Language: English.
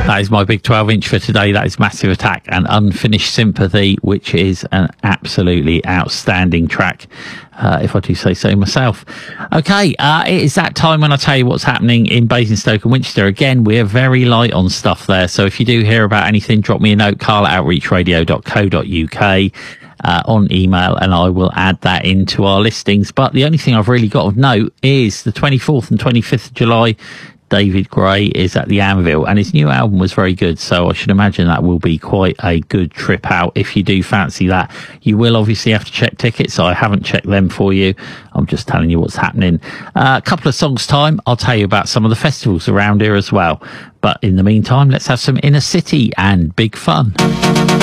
That is my big 12-inch for today. That is Massive Attack and Unfinished Sympathy, which is an absolutely outstanding track, if I do say so myself. Okay, it is that time when I tell you what's happening in Basingstoke and Winchester. Again, we're very light on stuff there, so if you do hear about anything, drop me a note, carl@outreachradio.co.uk. On email, and I will add that into our listings. But the only thing I've really got of note is the 24th and 25th of July, David Gray is at the Anvil, and his new album was very good, so I should imagine that will be quite a good trip out if you do fancy that. You will obviously have to check tickets. I haven't checked them for you. I'm just telling you what's happening. A couple of songs time, I'll tell you about some of the festivals around here as well. But in the meantime, let's have some Inner City and Big Fun.